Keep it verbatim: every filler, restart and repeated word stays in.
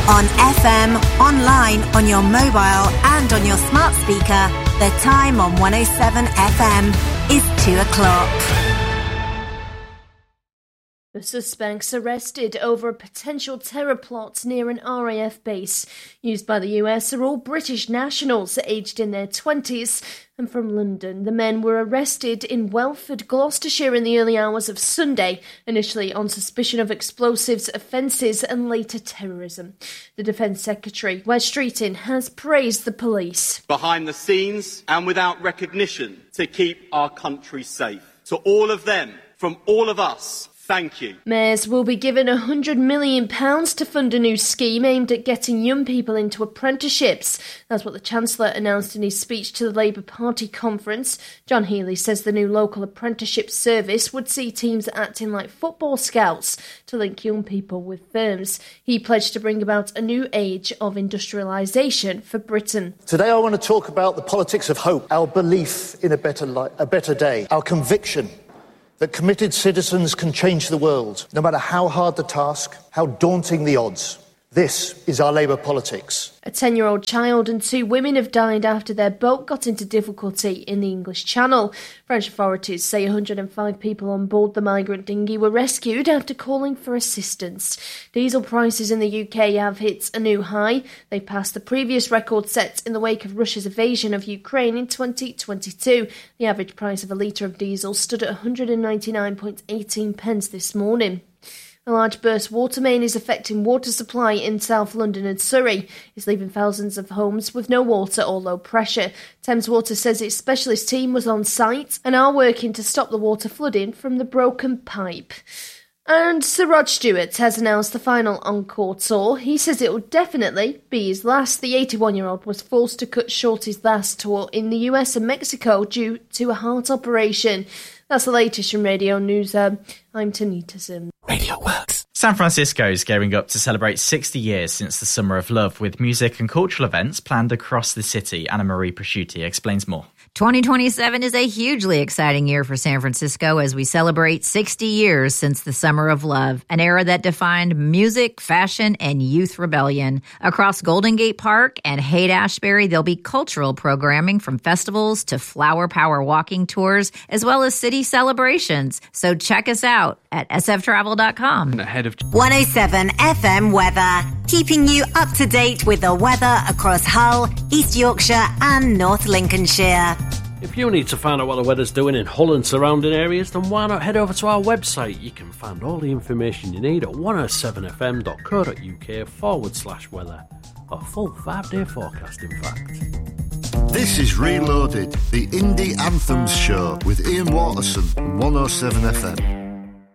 On F M, online, on your mobile and on your smart speaker, the time on one oh seven F M is two o'clock. The suspects arrested over a potential terror plot near an R A F base used by the U S are all British nationals aged in their twenties and from London. The men were arrested in Welford, Gloucestershire in the early hours of Sunday, initially on suspicion of explosives offences and later terrorism. The Defence Secretary, Wes Streeting, has praised the police. Behind the scenes and without recognition to keep our country safe. To all of them, from all of us, thank you. Mayors will be given one hundred million pounds to fund a new scheme aimed at getting young people into apprenticeships. That's what the Chancellor announced in his speech to the Labour Party conference. John Healey says the new local apprenticeship service would see teams acting like football scouts to link young people with firms. He pledged to bring about a new age of industrialisation for Britain. Today I want to talk about the politics of hope, our belief in a better, li- a better day, our conviction that committed citizens can change the world, no matter how hard the task, how daunting the odds. This is our Labour politics. A ten-year-old child and two women have died after their boat got into difficulty in the English Channel. French authorities say one hundred five people on board the migrant dinghy were rescued after calling for assistance. Diesel prices in the U K have hit a new high. They passed the previous record set in the wake of Russia's invasion of Ukraine in twenty twenty-two. The average price of a litre of diesel stood at one hundred ninety-nine point one eight pence this morning. A large burst water main is affecting water supply in South London and Surrey. It's leaving thousands of homes with no water or low pressure. Thames Water says its specialist team was on site and are working to stop the water flooding from the broken pipe. And Sir Rod Stewart has announced the final Encore tour. He says it will definitely be his last. The eighty-one-year-old was forced to cut short his last tour in the U S and Mexico due to a heart operation. That's the latest from Radio News. Um, I'm Tanita Sim. Radio Works. San Francisco is gearing up to celebrate sixty years since the Summer of Love with music and cultural events planned across the city. Anna Marie Prosciutti explains more. twenty twenty-seven is a hugely exciting year for San Francisco as we celebrate sixty years since the Summer of Love, an era that defined music, fashion, and youth rebellion. Across Golden Gate Park and Haight-Ashbury, there'll be cultural programming from festivals to Flower Power walking tours, as well as city celebrations. So check us out at s f travel dot com. Ahead of one oh seven F M weather, keeping you up to date with the weather across Hull, East Yorkshire and North Lincolnshire. If you need to find out what the weather's doing in Hull and surrounding areas, then why not head over to our website? You can find all the information you need at one oh seven f m dot co dot u k forward slash weather. A full five-day forecast, in fact. This is Reloaded, the Indie Anthems show with Ian Waterson on one oh seven F M.